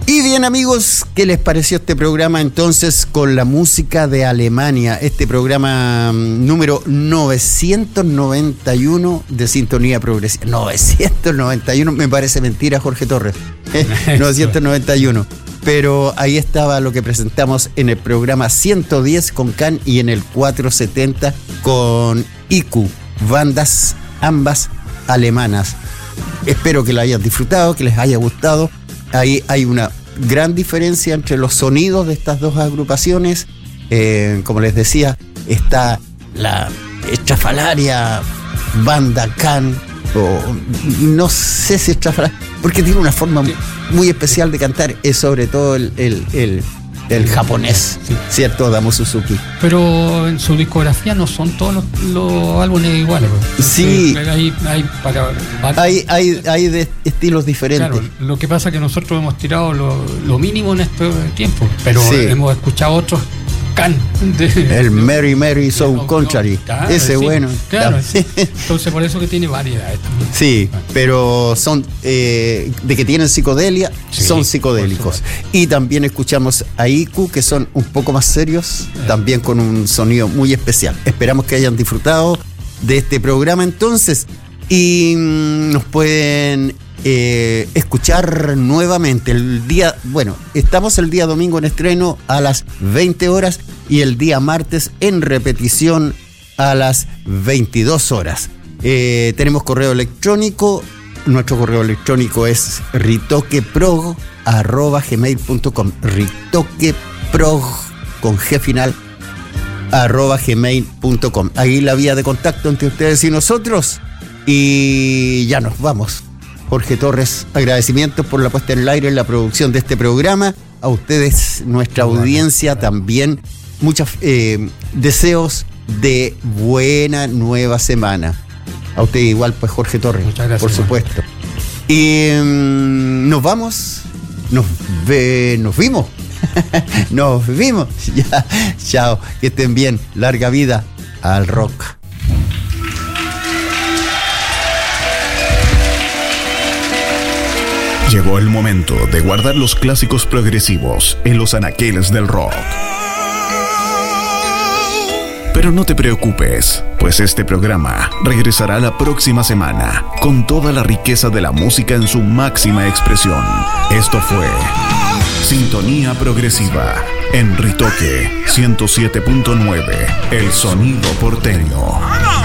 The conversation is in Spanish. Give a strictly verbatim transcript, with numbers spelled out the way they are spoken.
Y bien, amigos, ¿qué les pareció este programa entonces con la música de Alemania? Este programa um, número novecientos noventa y uno de Sintonía Progresiva. novecientos noventa y uno, me parece mentira, Jorge Torres. novecientos noventa y uno. Pero ahí estaba lo que presentamos en el programa ciento diez con Can y en el cuatrocientos setenta con I Q, bandas ambas alemanas. Espero que lo hayan disfrutado, que les haya gustado. Ahí hay una gran diferencia entre los sonidos de estas dos agrupaciones. Eh, como les decía, está la estrafalaria banda Can, o no sé si estrafalaria, porque tiene una forma muy especial de cantar, es sobre todo el, el, el, el japonés, sí. ¿Cierto, Adamo Suzuki? Pero en su discografía no son todos los, los álbumes iguales. Sí. Hay, hay, para, para, hay, hay, hay de estilos diferentes. Claro, lo que pasa es que nosotros hemos tirado lo, lo mínimo en este tiempo, pero sí. Hemos escuchado otros Can. De, el Mary Mary So no, Contrary. No, claro, ese sí, bueno. Claro, sí. Entonces por eso que tiene variedades también. Sí, pero son eh, de que tienen psicodelia, sí, son psicodélicos. Y también escuchamos a I Q, que son un poco más serios, eh. también con un sonido muy especial. Esperamos que hayan disfrutado de este programa entonces. Y mmm, nos pueden eh, escuchar nuevamente el día, bueno, estamos el día domingo en estreno a las veinte horas y el día martes en repetición a las veintidós horas. Eh, tenemos correo electrónico, nuestro correo electrónico es ritoqueprog arroba gmail punto com, ritoqueprog con G final arroba gmail punto com. Ahí la vía de contacto entre ustedes y nosotros. Y ya nos vamos. Jorge Torres, agradecimientos por la puesta en el aire en la producción de este programa. A ustedes, nuestra audiencia, también muchos eh, deseos de buena nueva semana. A usted igual, pues, Jorge Torres. Muchas gracias, por supuesto. Y um, nos vamos. Nos, ve, nos vimos. Nos vimos. Ya, chao. Que estén bien. Larga vida al rock. Llegó el momento de guardar los clásicos progresivos en los anaqueles del rock. Pero no te preocupes, pues este programa regresará la próxima semana con toda la riqueza de la música en su máxima expresión. Esto fue Sintonía Progresiva en Ritoque ciento siete punto nueve, el sonido porteño.